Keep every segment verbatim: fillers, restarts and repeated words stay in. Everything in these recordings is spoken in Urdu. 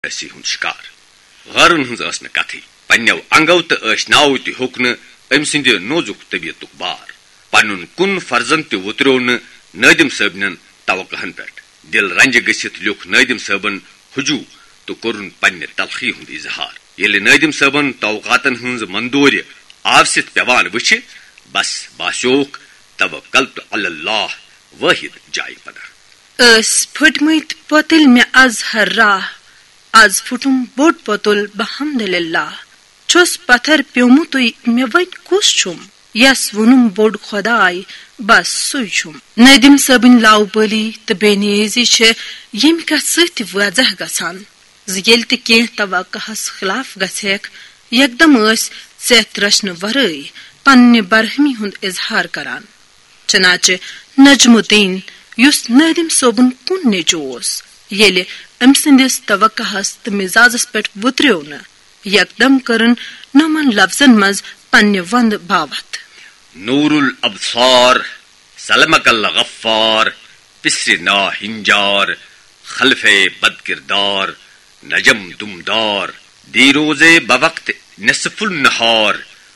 اسی ہند شکار غارن ہز اس کتھی پنو انگو تو اش ناو تہ ہوک ام سند نوزک طبیعت بار پن کن فرزن تہ وترو نادم صٲبنن توقعن پہ دل رنج گژھِتھ لیوکھ نادم صٲبن ہجوٗ تو کورن پنہ تلخی ہند اظہار ییٚلہِ نادم صٲبن توقعاتن ہنز مندورِ آوسِتھ پیوان وچھِ بس باسیوکھ توکلت علی اللہ واحد جائے پناہ ٲسۍ پھٔٹمٕتۍ پوتٕلۍ مےٚ از ہر راہ آز پھُٹُم بوٚڑ پوتُل بحمدللہ چھُس پتھر پیومُتُے مےٚ وۄنۍ کُس چھُم یس ووٚنُم بوٚڑ خۄداے بس سُے چھُم نٲدِم صٲبٕنۍ لاوبٲلی تہٕ بے نیٲزی چھِ ییٚمہِ کتھ سۭتۍ واضح گژھان زِ ییٚلہِ تہِ کینٛہہ توقعس خلاف گژھٮ۪کھ یکدم ٲسۍ ژٮ۪تھ رچنہٕ ورٲے پننہِ برہمی ہُنٛد اظہار کران چنانچہ نجم الدین یُس نٲدِم صٲبُن کُن نیٚچوٗ اوس ییٚلہِ أمۍ سٕنٛدِس توقعس تہٕ مزاجس پٮ۪ٹھ وُتریو نہٕ یکدم کٔرٕن نومن لفظن منٛز پننہِ وندٕ باوتھ نور الابصار سلمک الغفار پسر نا ہنجار خلف بد کردار نجم دمدار دی روزے بوقت نصف النہار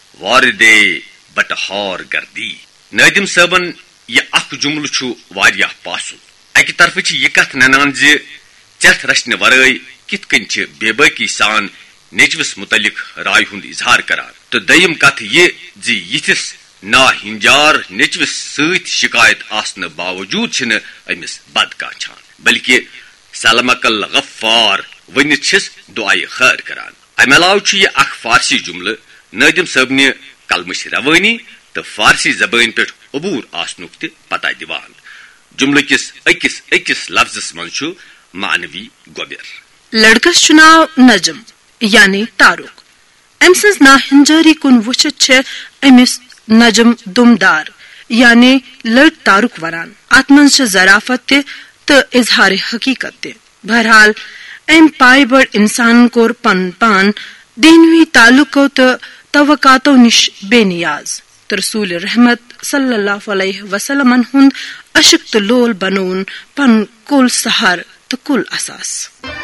واردے بٹہار گردی نادم صٲبن یہ اخ جملہ چھُ واریاہ پاسُن اکہ طرفہٕ چھِ یہ کتھ ننان زِ ژٮ۪تھ رچنہٕ ورٲے کِتھ کٔنۍ چھِ بے باقی سان نیچوس متعلق رائے ہُنٛد اظہار کران تہٕ دوٚیِم کتھ یہ زِ یِتھِس نا ہنجار نیچوس سۭتۍ شکایت آسنہٕ باوجوٗد چھِنہٕ أمِس بد کانچھان بلکہ سلمک الغفار ؤنِتھ چھِس دعایہِ خٲر کران امہِ علاوٕ چھُ یہِ اکھ فارسی جملہٕ نٲدِم صٲبنہِ کلمٕچ روٲنی تہٕ فارسی زبٲنۍ پٮ۪ٹھ عبوٗر آسنُک تہِ پتہ دِوان جملہٕ کِس أکِس أکِس لفظس منٛز چھُ معنوی گوبر لڑکس چھُ ناو نجم یعنی تارُک أمۍ سٕنٛز ناہنجٲری کُن وٕچھِتھ چھِ أمِس نجم دمدار یعنی لٔڑ تارُک ونان اتھ منٛز چھِ ظرافت تہِ تہٕ اظہار حقیقت تہِ بہرحال أمۍ پایہِ بٔڑ انسانن کوٚر پنُن پان دینوی تعلقو تہٕ توقعاتو نِش بے نیاز تہٕ رسول رحمت صلی اللہ علیہ وسلمن ہُنٛد عشق تہٕ لول بنووُن پنُن کُل سہار تہٕ کُل اساس